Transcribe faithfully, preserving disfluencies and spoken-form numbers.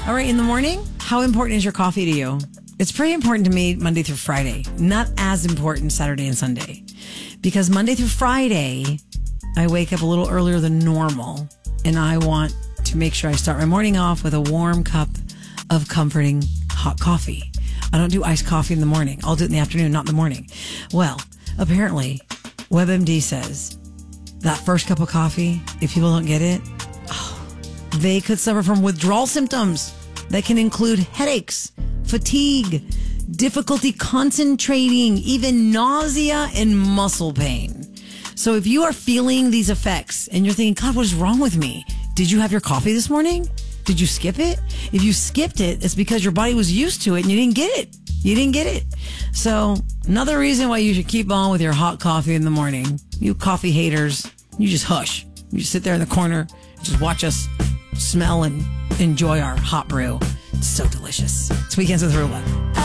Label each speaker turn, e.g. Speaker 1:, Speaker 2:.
Speaker 1: All right, in the morning, how important is your coffee to you? It's pretty important to me Monday through Friday. Not as important Saturday and Sunday. Because Monday through Friday, I wake up a little earlier than normal. And I want to make sure I start my morning off with a warm cup of comforting hot coffee. I don't do iced coffee in the morning. I'll do it in the afternoon, not in the morning. Well, apparently, WebMD says that first cup of coffee, if people don't get it, they could suffer from withdrawal symptoms that can include headaches, fatigue, difficulty concentrating, even nausea and muscle pain. So if you are feeling these effects and you're thinking, God, what is wrong with me? Did you have your coffee this morning? Did you skip it? If you skipped it, it's because your body was used to it and you didn't get it. You didn't get it. So another reason why you should keep on with your hot coffee in the morning. You coffee haters, you just hush. You just sit there in the corner, just watch us smell and enjoy our hot brew. It's so delicious. It's Weekends with Rula.